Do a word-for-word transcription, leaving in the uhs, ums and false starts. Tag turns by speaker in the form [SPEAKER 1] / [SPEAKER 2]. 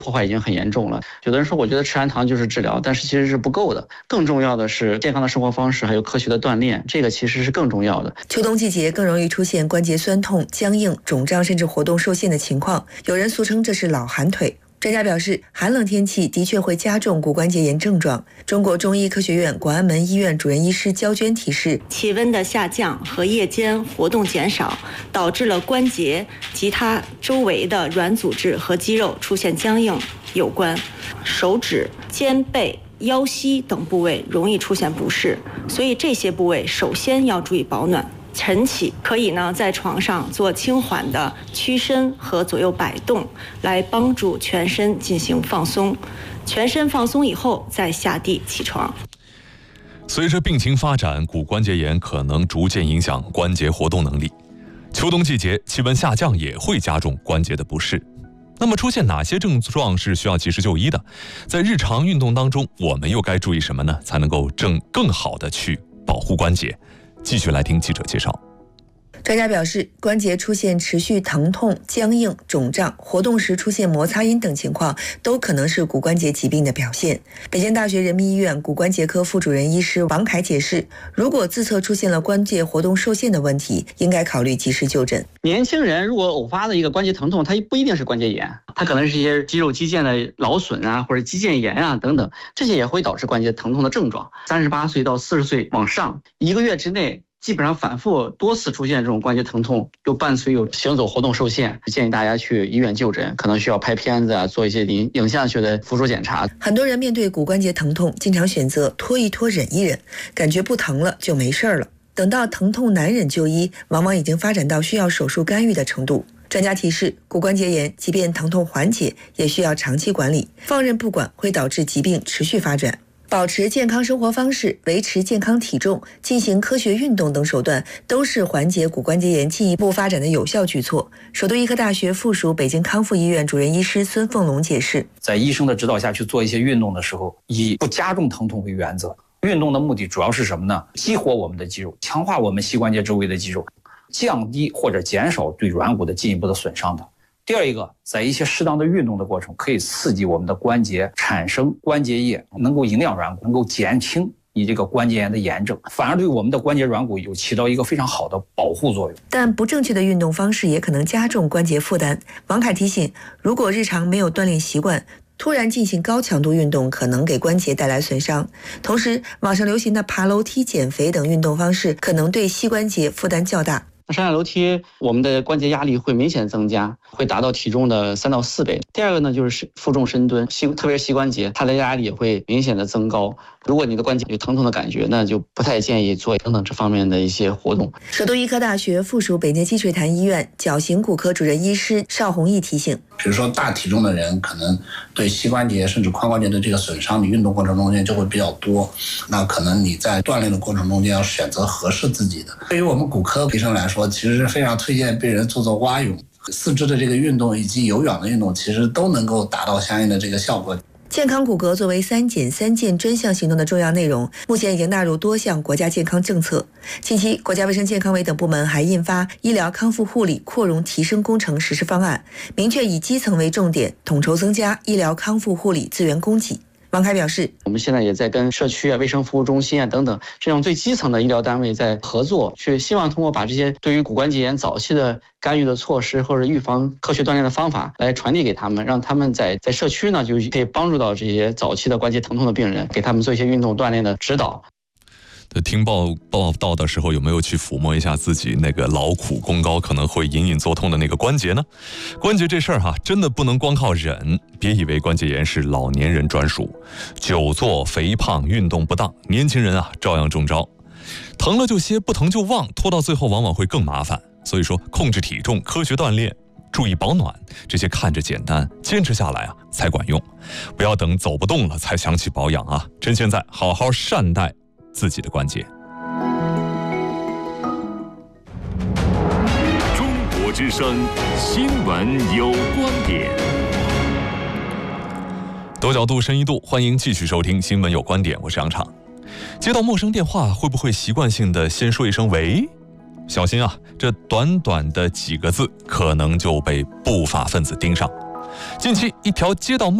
[SPEAKER 1] 破坏已经很严重了。有的人说，我觉得吃含糖就是治疗，但是其实是不够的。更重要的是健康的生活方式，还有科学的锻炼，这个其实是更重要的。
[SPEAKER 2] 秋冬季节更容易出现关节酸痛、僵硬、肿胀，甚至活动受限的情况，有人俗称这是老寒腿。专家表示，寒冷天气的确会加重骨关节炎症状。中国中医科学院广安门医院主任医师焦娟提示，
[SPEAKER 3] 气温的下降和夜间活动减少，导致了关节及它周围的软组织和肌肉出现僵硬有关。手指、肩背、腰膝等部位容易出现不适，所以这些部位首先要注意保暖。晨起可以呢在床上做轻缓的屈伸和左右摆动，来帮助全身进行放松。全身放松以后再下地起床。
[SPEAKER 4] 随着病情发展，骨关节炎可能逐渐影响关节活动能力。秋冬季节气温下降也会加重关节的不适。那么出现哪些症状是需要及时就医的？在日常运动当中，我们又该注意什么呢？才能够正更好的去保护关节？继续来听记者介绍。
[SPEAKER 2] 专家表示，关节出现持续疼痛、僵硬、肿胀，活动时出现摩擦音等情况，都可能是骨关节疾病的表现。北京大学人民医院骨关节科副主任医师王凯解释，如果自测出现了关节活动受限的问题，应该考虑及时就诊。
[SPEAKER 1] 年轻人如果偶发的一个关节疼痛，它不一定是关节炎，它可能是一些肌肉肌腱的劳损啊，或者肌腱炎啊等等，这些也会导致关节疼痛的症状。三十八岁到四十岁往上，一个月之内基本上反复多次出现这种关节疼痛，又伴随有行走活动受限，建议大家去医院就诊，可能需要拍片子啊，做一些影影像学的辅助检查。
[SPEAKER 2] 很多人面对骨关节疼痛，经常选择拖一拖、忍一忍，感觉不疼了就没事了。等到疼痛难忍就医，往往已经发展到需要手术干预的程度。专家提示，骨关节炎即便疼痛缓解，也需要长期管理，放任不管会导致疾病持续发展。保持健康生活方式、维持健康体重、进行科学运动等手段，都是缓解骨关节炎进一步发展的有效举措。首都医科大学附属北京康复医院主任医师孙凤龙解释，
[SPEAKER 5] 在医生的指导下去做一些运动的时候，以不加重疼痛为原则。运动的目的主要是什么呢？激活我们的肌肉，强化我们膝关节周围的肌肉，降低或者减少对软骨的进一步的损伤的。第二一个，在一些适当的运动的过程，可以刺激我们的关节产生关节液，能够营养软骨，能够减轻你这个关节炎的炎症，反而对我们的关节软骨有起到一个非常好的保护作用。
[SPEAKER 2] 但不正确的运动方式也可能加重关节负担。王凯提醒，如果日常没有锻炼习惯，突然进行高强度运动可能给关节带来损伤。同时，网上流行的爬楼梯、减肥等运动方式可能对膝关节负担较大。
[SPEAKER 1] 上下楼梯，我们的关节压力会明显增加，会达到体重的三到四倍。第二个呢，就是负重深蹲，膝特别是膝关节，它的压力也会明显的增高。如果你的关节有疼痛的感觉，那就不太建议做等等这方面的一些活动。
[SPEAKER 2] 首都医科大学附属北京积水潭医院矫形骨科主任医师邵宏毅提醒，
[SPEAKER 6] 比如说大体重的人，可能对膝关节甚至髋关节的这个损伤，你运动过程中间就会比较多。那可能你在锻炼的过程中间要选择合适自己的。对于我们骨科医生来说，其实是非常推荐病人做做蛙泳、四肢的这个运动以及有氧的运动，其实都能够达到相应的这个效果。
[SPEAKER 2] 健康骨骼作为三减三健专项行动的重要内容，目前已经纳入多项国家健康政策。近期，国家卫生健康委等部门还印发《医疗康复护理扩容提升工程实施方案》，明确以基层为重点，统筹增加医疗康复护理资源供给。王凯表示，
[SPEAKER 1] 我们现在也在跟社区啊、卫生服务中心啊等等这种最基层的医疗单位在合作，去希望通过把这些对于骨关节炎早期的干预的措施或者预防科学锻炼的方法来传递给他们，让他们在在社区呢就可以帮助到这些早期的关节疼痛的病人，给他们做一些运动锻炼的指导。
[SPEAKER 4] 听报报道的时候，有没有去抚摸一下自己那个劳苦功高可能会隐隐作痛的那个关节呢？关节这事儿哈，真的不能光靠忍。别以为关节炎是老年人专属，久坐、肥胖、运动不当，年轻人啊照样中招。疼了就歇，不疼就忘，拖到最后往往会更麻烦。所以说，控制体重、科学锻炼、注意保暖，这些看着简单，坚持下来啊才管用。不要等走不动了才想起保养啊，趁现在好好善待自己的关节。
[SPEAKER 7] 中国之声新闻有观点，
[SPEAKER 4] 多角度深一度，欢迎继续收听新闻有观点，我是杨畅。接到陌生电话，会不会习惯性的先说一声喂？小心啊，这短短的几个字可能就被不法分子盯上。 近期，一条街道